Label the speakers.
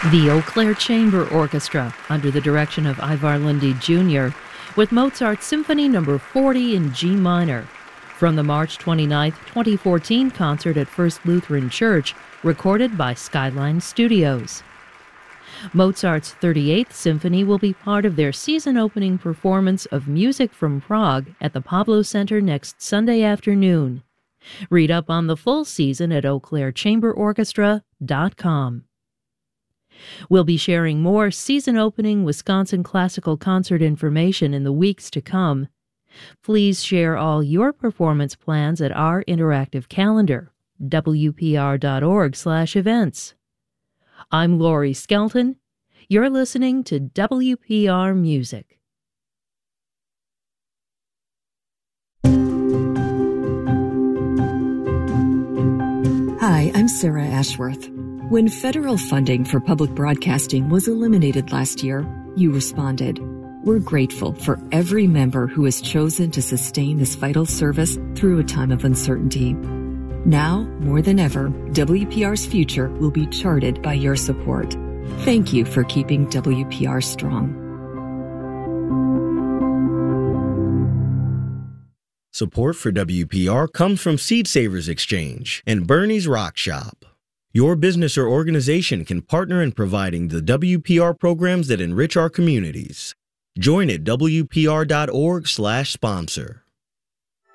Speaker 1: The Eau Claire Chamber Orchestra, under the direction of Ivar Lundy Jr., with Mozart's Symphony No. 40 in G minor, from the March 29, 2014 concert at First Lutheran Church, recorded by Skyline Studios. Mozart's 38th Symphony will be part of their season-opening performance of Music from Prague at the Pablo Center next Sunday afternoon. Read up on the full season at eauclairchamberorchestra.com. We'll be sharing more season-opening Wisconsin classical concert information in the weeks to come. Please share all your performance plans at our interactive calendar, wpr.org/events. I'm Lori Skelton. You're listening to WPR Music.
Speaker 2: Hi, I'm Sarah Ashworth. When federal funding for public broadcasting was eliminated last year, you responded. We're grateful for every member who has chosen to sustain this vital service through a time of uncertainty. Now, more than ever, WPR's future will be charted by your support. Thank you for keeping WPR strong.
Speaker 3: Support for WPR comes from Seed Savers Exchange and Bernie's Rock Shop. Your business or organization can partner in providing the WPR programs that enrich our communities. Join at WPR.org/sponsor.